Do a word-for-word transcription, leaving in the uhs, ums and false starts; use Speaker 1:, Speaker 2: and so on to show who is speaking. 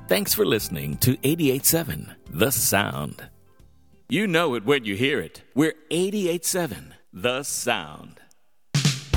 Speaker 1: Thanks for listening to eighty-eight point seven The Sound. You know it when you hear it. We're eighty-eight point seven The Sound.